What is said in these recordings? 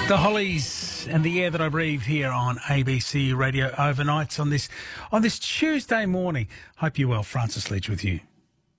The Hollies and the Air That I Breathe here on ABC Radio Overnights on this Tuesday morning. Hope you're well. Francis Leach with you.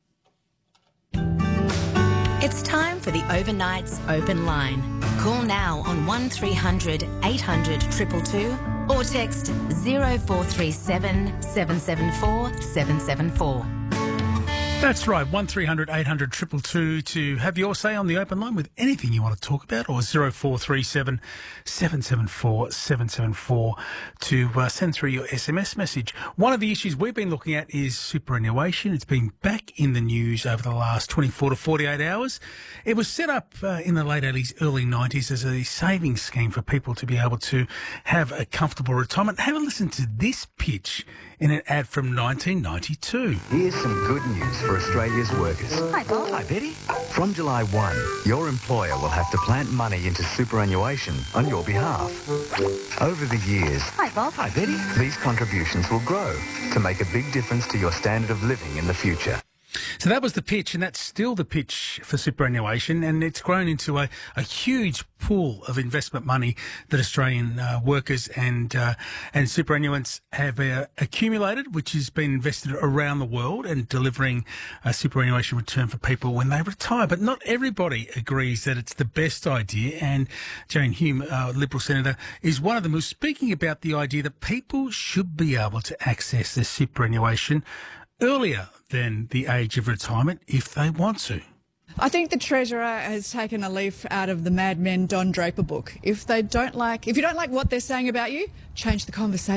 It's time for the Overnights Open Line. Call now on 1300 800 222 or text 0437 774 774. That's right, 1300 800 222 to have your say on the open line with anything you want to talk about, or 0437 774 774 to send through your SMS message. One of the issues we've been looking at is superannuation. It's been back in the news over the last 24 to 48 hours. It was set up in the late 80s, early 90s as a savings scheme for people to be able to have a comfortable retirement. Have a listen to this pitch in an ad from 1992. Here's some good news for Australia's workers. Hi, Bob. Hi, Betty. From July 1, your employer will have to plant money into superannuation on your behalf. Over the years, Hi, Bob. Hi, Betty. These contributions will grow to make a big difference to your standard of living in the future. So that was the pitch, and that's still the pitch for superannuation, and it's grown into a huge pool of investment money that Australian workers and superannuants have accumulated, which has been invested around the world and delivering a superannuation return for people when they retire. But not everybody agrees that it's the best idea, and Jane Hume, Liberal Senator, is one of them who's speaking about the idea that people should be able to access their superannuation earlier than the age of retirement if they want to. I think the Treasurer has taken a leaf out of the Mad Men Don Draper book. If you don't like what they're saying about you, change the conversation.